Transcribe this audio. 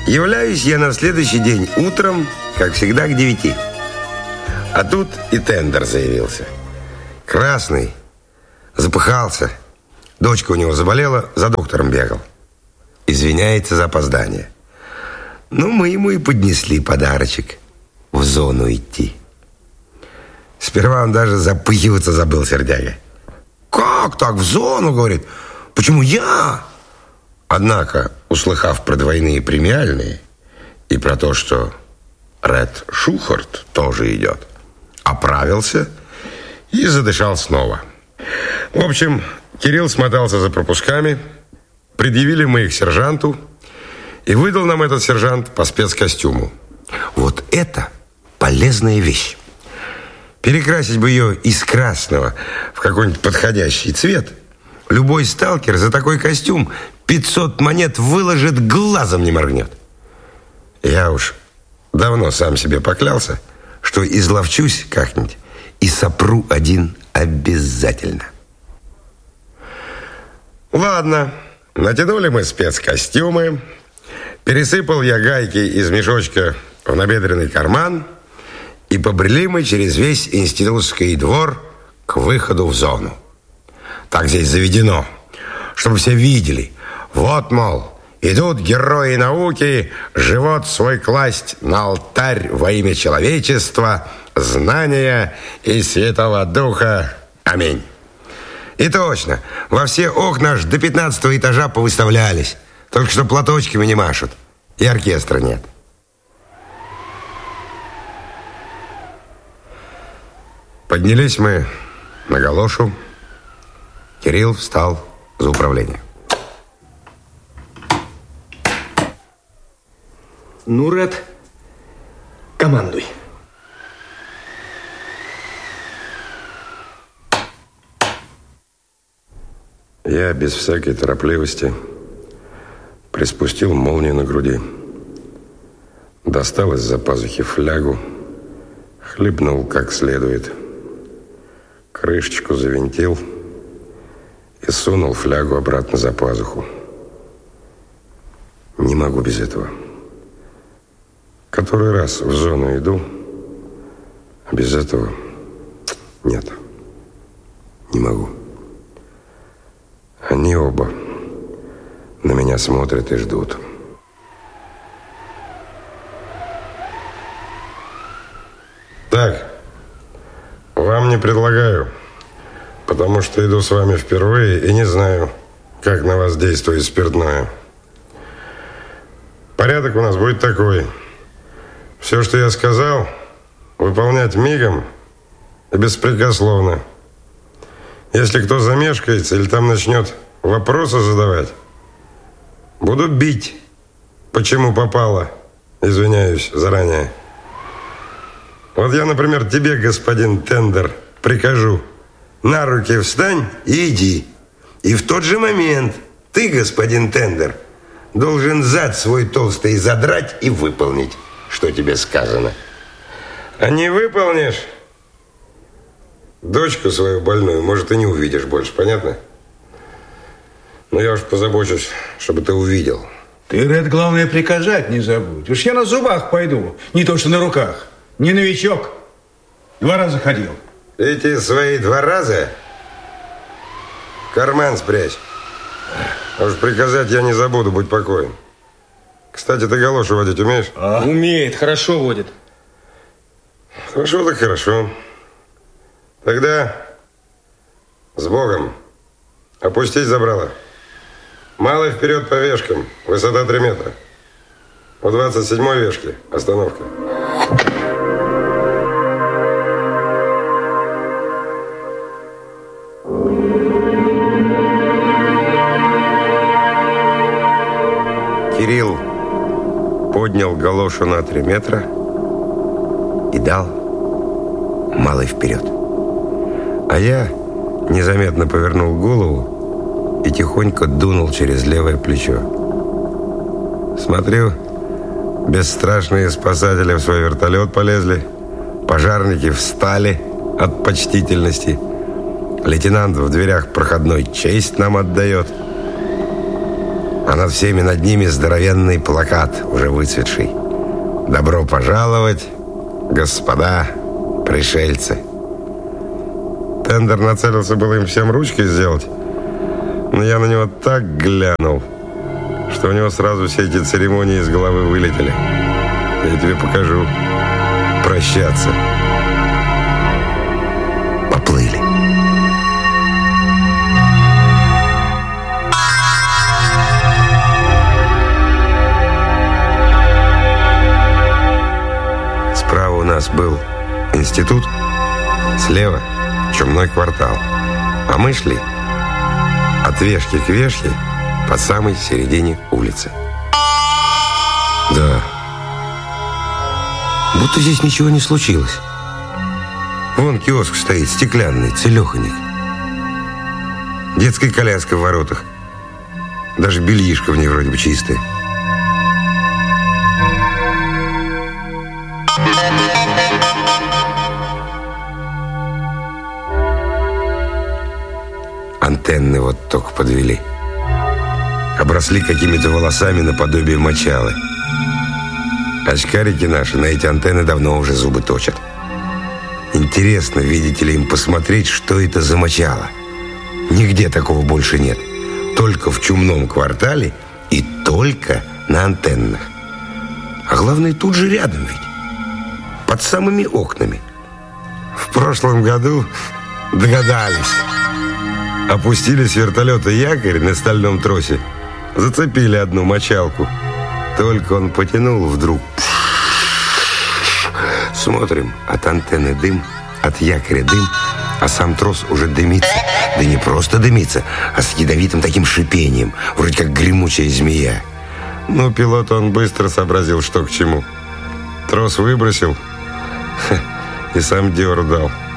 Являюсь я на следующий день утром, как всегда, к 9. А тут и тендер заявился. Красный, запыхался. Дочка у него заболела, за доктором бегал. Извиняется за опоздание. Ну, мы ему и поднесли подарочек. В зону идти. Сперва он даже запыхиваться забыл, сердяга. «Как так, в зону?» — говорит. «Почему я?» Однако, услыхав про двойные премиальные и про то, что Ред Шухарт тоже идет, оправился и задышал снова. В общем, Кирилл смотался за пропусками, предъявили мы их сержанту, и выдал нам этот сержант по спецкостюму. Вот это полезная вещь. Перекрасить бы ее из красного в какой-нибудь подходящий цвет. Любой сталкер за такой костюм 500 монет выложит, глазом не моргнет. Я уж давно сам себе поклялся, что изловчусь как-нибудь и сопру один обязательно. Ладно, натянули мы спецкостюмы, пересыпал я гайки из мешочка в набедренный карман, и побрели мы через весь институтский двор к выходу в зону. Так здесь заведено, чтобы все видели. Вот, мол, идут герои науки, живот свой класть на алтарь во имя человечества, знания и Святого Духа. Аминь. И точно, во все окна аж до 15-го этажа повыставлялись. Только что платочками не машут, и оркестра нет. Поднялись мы на галошу. Кирилл встал за управление. Ну, Ред, командуй. Я без всякой торопливости приспустил молнию на груди, достал из-за пазухи флягу, хлебнул как следует, крышечку завинтил и сунул флягу обратно за пазуху. Не могу без этого. Который раз в зону иду, а без этого нет, не могу. Они оба на меня смотрят и ждут. Так, вам не предлагаю, потому что иду с вами впервые и не знаю, как на вас действует спиртное. Порядок у нас будет такой. Все, что я сказал, выполнять мигом и беспрекословно. Если кто замешкается или там начнет вопросы задавать, буду бить. Почему попало? Извиняюсь заранее. Вот я, например, тебе, господин Тендер, прикажу: на руки встань и иди. И в тот же момент ты, господин Тендер, должен зад свой толстый задрать и выполнить, что тебе сказано. А не выполнишь, дочку свою больную, может, и не увидишь больше, понятно? Но я уж позабочусь, чтобы ты увидел. Ты, Ред, главное, приказать не забудь. Уж я на зубах пойду, не то что на руках. Не новичок. 2 раза ходил. Эти свои 2 раза в карман спрячь. А уж приказать я не забуду, будь покоен. Кстати, ты галошу водить умеешь? Умеет, хорошо водит. Хорошо, так хорошо. Тогда с Богом. Опустить забрало. Малый вперед по вешкам. Высота 3 метра. У 27-й вешки остановка. Кирилл поднял галошу на 3 метра и дал малый вперед. А я незаметно повернул голову и тихонько дунул через левое плечо. Смотрю, бесстрашные спасатели в свой вертолет полезли, пожарники встали от почтительности, лейтенант в дверях проходной честь нам отдает. а над всеми над ними здоровенный плакат, уже выцветший. «Добро пожаловать, господа пришельцы». Тендер нацелился было им всем ручкой сделать, но я на него так глянул, что у него сразу все эти церемонии из головы вылетели. Я тебе покажу. Прощаться. Поплыли. Справа у нас был институт, слева чумной квартал. А мы шли от вешки к вешке по самой середине улицы. Да. Будто здесь ничего не случилось. Вон киоск стоит, стеклянный, целеханик. Детская коляска в воротах. Даже бельишко в ней вроде бы чистое. Антенны вот только подвели. Обросли какими-то волосами наподобие мочалы. Очкарики наши на эти антенны давно уже зубы точат. Интересно, видите ли, им посмотреть, что это за мочало. Нигде такого больше нет. Только в чумном квартале и только на антеннах. А главное, тут же рядом ведь. Под самыми окнами. В прошлом году догадались. Опустили с вертолета якорь на стальном тросе. Зацепили одну мочалку. Только он потянул вдруг. Смотрим, от антенны дым, от якоря дым, а сам трос уже дымится. Да не просто дымится, а с ядовитым таким шипением, вроде как гремучая змея. Но пилот он быстро сообразил, что к чему. Трос выбросил и сам дёру дал.